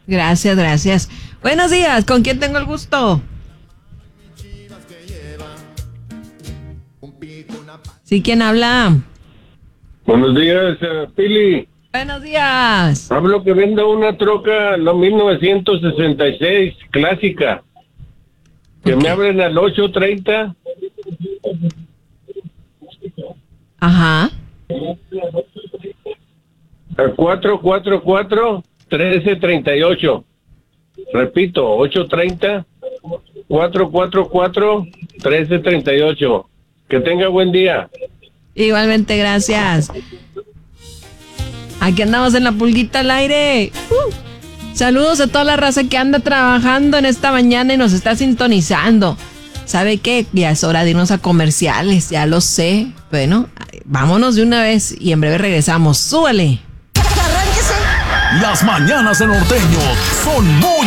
Gracias, gracias. Buenos días, ¿con quién tengo el gusto? ¿Sí, quién habla? Buenos días, Pili. Buenos días. Hablo que vendo una troca, la 1966, clásica. Que me abren al 8:30. Ajá. Al 444-1338. Repito, 830-444-1338. Que tenga buen día. Igualmente, gracias. Aquí andamos en la pulguita al aire. Saludos a toda la raza que anda trabajando en esta mañana y nos está sintonizando. ¿Sabe qué? Ya es hora de irnos a comerciales, ya lo sé. Bueno, vámonos de una vez y en breve regresamos. ¡Súbale! Las mañanas de Norteño son muy